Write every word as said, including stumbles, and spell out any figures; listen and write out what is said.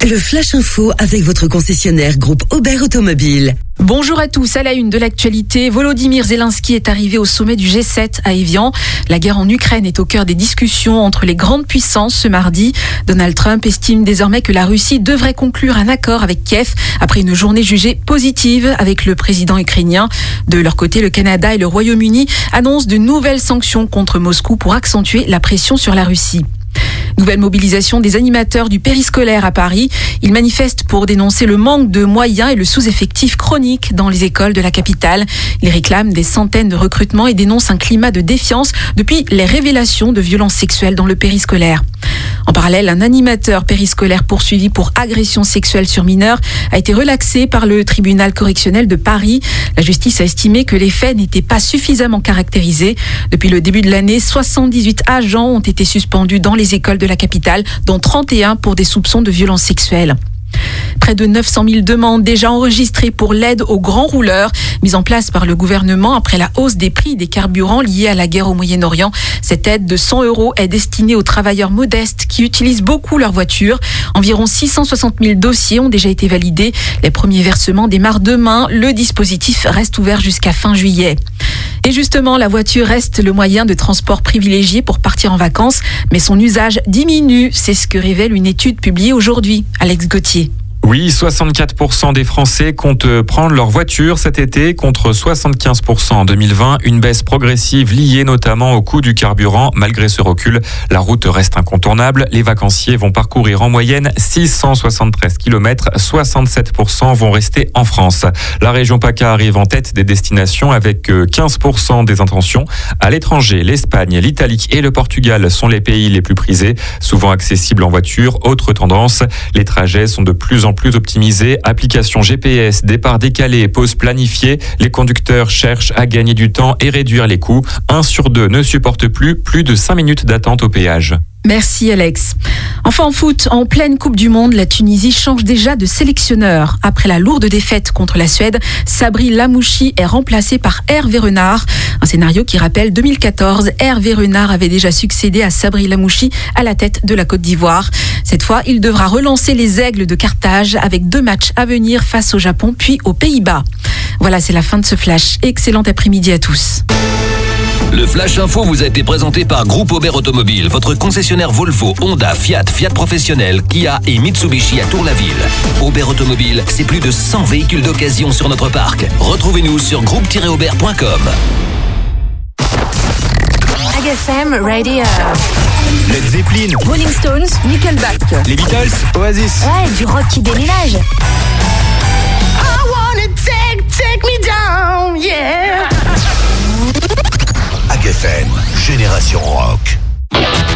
Le Flash Info avec votre concessionnaire groupe Aubert Automobile. Bonjour à tous, à la une de l'actualité, Volodymyr Zelensky est arrivé au sommet du G sept à Évian. La guerre en Ukraine est au cœur des discussions entre les grandes puissances ce mardi. Donald Trump estime désormais que la Russie devrait conclure un accord avec Kiev après une journée jugée positive avec le président ukrainien. De leur côté, le Canada et le Royaume-Uni annoncent de nouvelles sanctions contre Moscou pour accentuer la pression sur la Russie. Nouvelle mobilisation des animateurs du périscolaire à Paris. Ils manifestent pour dénoncer le manque de moyens et le sous-effectif chronique dans les écoles de la capitale. Ils réclament des centaines de recrutements et dénoncent un climat de défiance depuis les révélations de violences sexuelles dans le périscolaire. En parallèle, un animateur périscolaire poursuivi pour agression sexuelle sur mineur a été relaxé par le tribunal correctionnel de Paris. La justice a estimé que les faits n'étaient pas suffisamment caractérisés. Depuis le début de l'année, soixante-dix-huit agents ont été suspendus dans les écoles de la capitale, dont trente et un pour des soupçons de violences sexuelles. Près de neuf cent mille demandes déjà enregistrées pour l'aide aux grands rouleurs, mise en place par le gouvernement après la hausse des prix des carburants liés à la guerre au Moyen-Orient. Cette aide de cent euros est destinée aux travailleurs modestes qui utilisent beaucoup leur voiture. Environ six cent soixante mille dossiers ont déjà été validés. Les premiers versements démarrent demain. Le dispositif reste ouvert jusqu'à fin juillet. Et justement, la voiture reste le moyen de transport privilégié pour partir en vacances, mais son usage diminue. C'est ce que révèle une étude publiée aujourd'hui. Alex Gauthier. Oui, soixante-quatre pour cent des Français comptent prendre leur voiture cet été contre soixante-quinze pour cent en deux mille vingt. Une baisse progressive liée notamment au coût du carburant. Malgré ce recul, la route reste incontournable. Les vacanciers vont parcourir en moyenne six cent soixante-treize kilomètres. soixante-sept pour cent vont rester en France. La région PACA arrive en tête des destinations avec quinze pour cent des intentions. À l'étranger, l'Espagne, l'Italie et le Portugal sont les pays les plus prisés, souvent accessibles en voiture. Autre tendance, les trajets sont de plus en plus optimisés. Application G P S, départ décalé, pause planifiée. Les conducteurs cherchent à gagner du temps et réduire les coûts. Un sur deux ne supporte plus plus de cinq minutes d'attente au péage. Merci Alex. Enfin en foot, en pleine Coupe du Monde, la Tunisie change déjà de sélectionneur. Après la lourde défaite contre la Suède, Sabri Lamouchi est remplacé par Hervé Renard. Un scénario qui rappelle deux mille quatorze, Hervé Renard avait déjà succédé à Sabri Lamouchi à la tête de la Côte d'Ivoire. Cette fois, il devra relancer les Aigles de Carthage avec deux matchs à venir face au Japon puis aux Pays-Bas. Voilà, c'est la fin de ce flash. Excellent après-midi à tous. Le Flash Info vous a été présenté par Groupe Aubert Automobile, votre concessionnaire Volvo, Honda, Fiat, Fiat Professionnel, Kia et Mitsubishi à Tour-la-Ville. Aubert Automobile, c'est plus de cent véhicules d'occasion sur notre parc. Retrouvez-nous sur groupe tiret aubert point com. A G F M Radio. Led Zeppelin, Rolling Stones, Nickelback. les Beatles, Oasis. Ouais, du rock qui déménage. I wanna take, take me down, yeah. A G F M, Génération Rock.